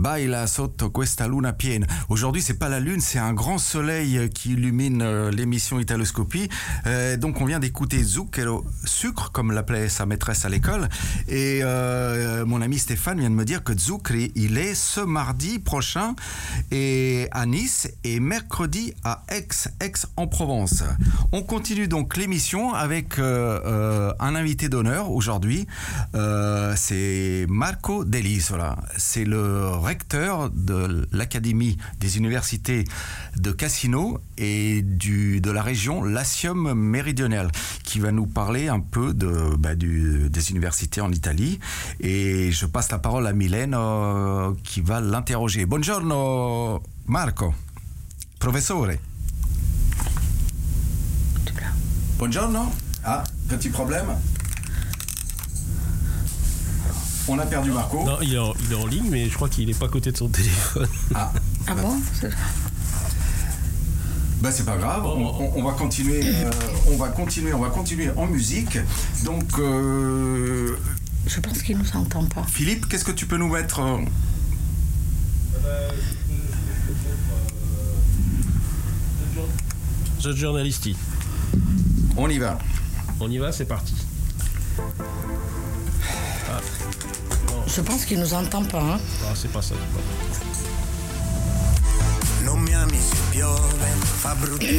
Baila sotto questa luna piena. Aujourd'hui, c'est pas la lune, c'est un grand soleil qui illumine l'émission Italoscopie. Donc, on vient d'écouter Zucchero, sucre, comme l'appelait sa maîtresse à l'école. Et mon ami Stéphane vient de me dire que Zuccheri, il est ce mardi prochain et à Nice et mercredi à Aix-en-Provence. On continue donc l'émission avec un invité d'honneur aujourd'hui. C'est Marco Dell'Isola. C'est le recteur de l'Académie des universités de Cassino et de la région Latium méridionale, qui va nous parler un peu des universités en Italie. Et je passe la parole à Mylène qui va l'interroger. Buongiorno Marco, professore. Buongiorno. Ah, petit problème. On a perdu Marco. Non, il est en ligne, mais je crois qu'il n'est pas à côté de son téléphone. Ah bon? C'est pas grave, on va continuer. On va continuer en musique. Donc, je pense qu'il nous entend pas. Philippe, qu'est-ce que tu peux nous mettre? The Journalisti. On y va. On y va, c'est parti. Je pense qu'il nous entend pas. Hein? Non, c'est pas ça. Non mi ami se piove, fa brutti